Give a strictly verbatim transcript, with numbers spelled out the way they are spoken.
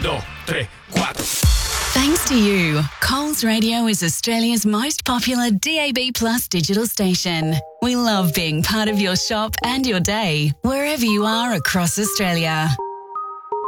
dos, tres, cuatro. Thanks to you, Coles Radio is Australia's most popular D A B Plus digital station. We love being part of your shop and your day, wherever you are across Australia.